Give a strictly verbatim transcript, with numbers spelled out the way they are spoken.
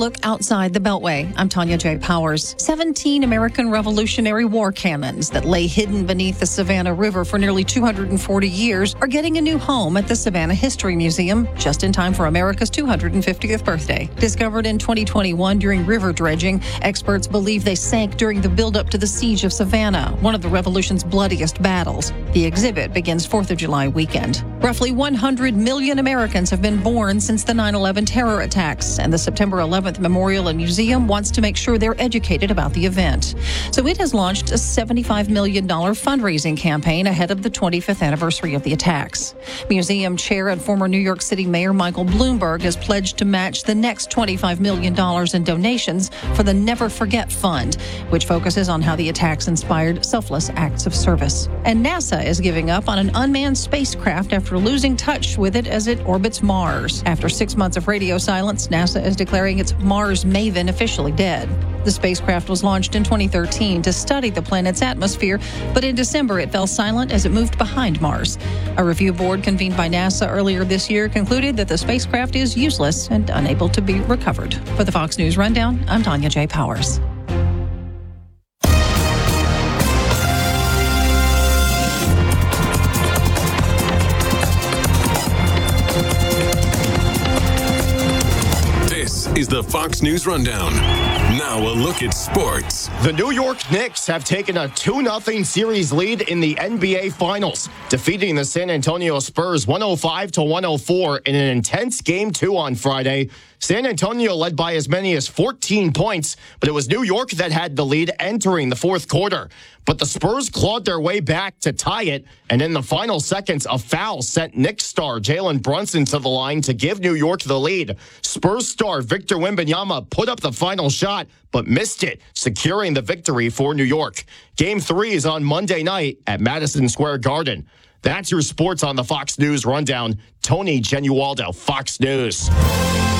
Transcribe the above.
look outside the Beltway. I'm Tanya J. Powers. seventeen American Revolutionary War cannons that lay hidden beneath the Savannah River for nearly two hundred forty years are getting a new home at the Savannah History Museum just in time for America's two hundred fiftieth birthday. Discovered in twenty twenty-one during river dredging, experts believe they sank during the buildup to the Siege of Savannah, one of the Revolution's bloodiest battles. The exhibit begins fourth of July weekend. Roughly one hundred million Americans have been born since the nine eleven terror attacks, and the September eleventh Memorial and Museum wants to make sure they're educated about the event. So it has launched a seventy-five million dollars fundraising campaign ahead of the twenty-fifth anniversary of the attacks. Museum chair and former New York City Mayor Michael Bloomberg has pledged to match the next twenty-five million dollars in donations for the Never Forget Fund, which focuses on how the attacks inspired selfless acts of service. And NASA is giving up on an unmanned spacecraft after losing touch with it as it orbits Mars. After six months of radio silence, NASA is declaring its Mars Maven officially dead. The spacecraft was launched in twenty thirteen to study the planet's atmosphere, but in December it fell silent as it moved behind Mars. A review board convened by NASA earlier this year concluded that the spacecraft is useless and unable to be recovered. For the Fox News Rundown, I'm Tanya J. Powers. Is the Fox News Rundown. Now a look at sports. The New York Knicks have taken a two nothing series lead in the N B A Finals, defeating the San Antonio Spurs one oh five to one oh four in an intense game two on Friday. San Antonio led by as many as fourteen points, but it was New York that had the lead entering the fourth quarter. But the Spurs clawed their way back to tie it, and in the final seconds, a foul sent Knicks star Jalen Brunson to the line to give New York the lead. Spurs star Victor Wembanyama put up the final shot, but missed it, securing the victory for New York. Game three is on Monday night at Madison Square Garden. That's your sports on the Fox News Rundown. Tony Genualdo, Fox News.